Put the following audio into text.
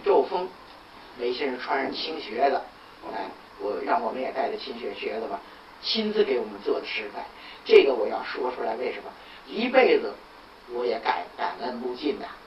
骤风，梅先生穿上青靴子，让我们也带着青靴子吧，亲自给我们做的诗牌。这个我要说出来，为什么？一辈子我也感恩不尽的。